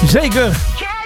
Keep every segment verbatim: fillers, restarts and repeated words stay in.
Zeker.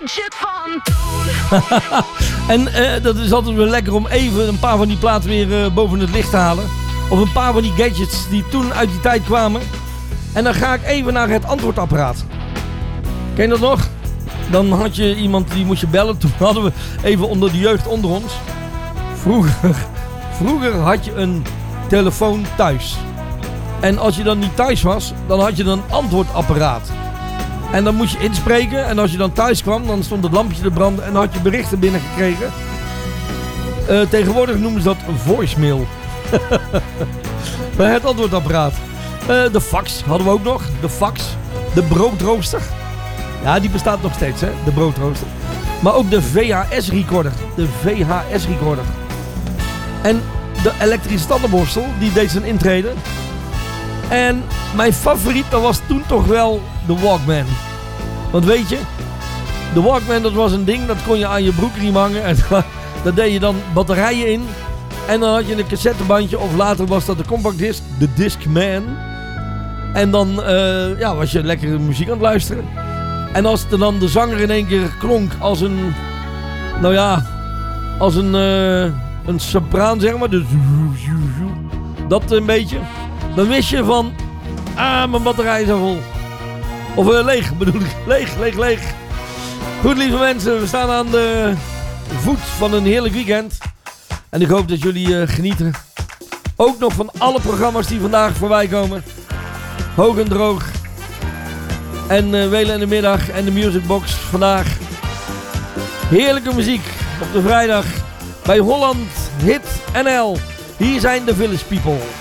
En uh, dat is altijd wel lekker om even een paar van die platen weer uh, boven het licht te halen. Of een paar van die gadgets die toen uit die tijd kwamen. En dan ga ik even naar het antwoordapparaat. Ken je dat nog? Dan had je iemand die moest je bellen. Toen hadden we even onder de jeugd onder ons. Vroeger, vroeger had je een telefoon thuis. En als je dan niet thuis was, dan had je dan een antwoordapparaat. En dan moest je inspreken. En als je dan thuis kwam, dan stond het lampje te branden. En dan had je berichten binnengekregen. Uh, tegenwoordig noemen ze dat voicemail. Bij het antwoordapparaat. Uh, de fax hadden we ook nog. De fax. De broodrooster. Ja, die bestaat nog steeds, hè. De broodrooster. Maar ook de V H S-recorder. De V H S-recorder. En de elektrische tandenborstel. Die deed zijn intrede. En mijn favoriet, dat was toen toch wel de Walkman. Want weet je, de Walkman, dat was een ding, dat kon je aan je broekriem hangen. En daar deed je dan batterijen in. En dan had je een cassettebandje, of later was dat de compact disc, de Discman. En dan uh, ja, was je lekker muziek aan het luisteren. En als er dan de zanger in één keer klonk als een, nou ja, als een, uh, een sopraan, zeg maar. Dus dat een beetje. Dan wist je van, ah, mijn batterij is al vol. Of uh, leeg, bedoel ik. Leeg, leeg, leeg. Goed, lieve mensen, we staan aan de voet van een heerlijk weekend. En ik hoop dat jullie uh, genieten. Ook nog van alle programma's die vandaag voorbij komen. Hoog en droog. En uh, Welen in de middag en de Musicbox vandaag. Heerlijke muziek op de vrijdag bij Holland Hit N L. Hier zijn de Village People.